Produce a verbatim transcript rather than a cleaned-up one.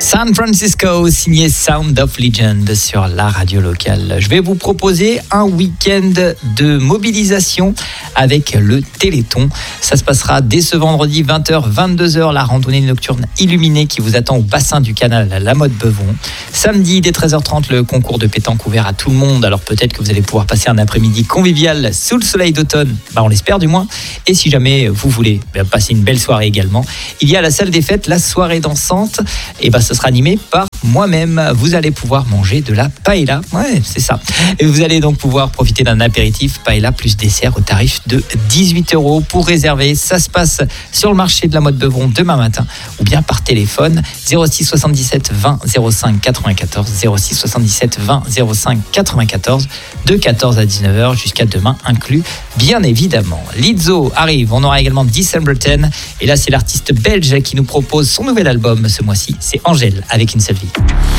San Francisco, signé Sound of Legend sur la radio locale. Je vais vous proposer un week-end de mobilisation avec le Téléthon. Ça se passera dès ce vendredi vingt heures vingt-deux heures, la randonnée nocturne illuminée qui vous attend au bassin du canal à La Motte-Beuvron. Samedi dès treize heures trente, le concours de pétanque ouvert à tout le monde. Alors peut-être que vous allez pouvoir passer un après-midi convivial sous le soleil d'automne, bah on l'espère du moins. Et si jamais vous voulez bah, passer une belle soirée également, il y a à la salle des fêtes la soirée dansante. Et bah ce sera animé par moi-même. Vous allez pouvoir manger de la paella. Ouais, c'est ça. Et vous allez donc pouvoir profiter d'un apéritif paella plus dessert au tarif de dix-huit euros. Pour réserver, ça se passe sur le marché de la Motte-Beuvron demain matin ou bien par téléphone zéro six soixante-dix-sept vingt zéro cinq quatre-vingt-quatorze zéro six soixante-dix-sept vingt zéro cinq quatre-vingt-quatorze de quatorze à dix-neuf heures jusqu'à demain inclus, bien évidemment. Lizzo arrive. On aura également December dix et là c'est l'artiste belge qui nous propose son nouvel album ce mois-ci. C'est Angèle avec Une seule vie.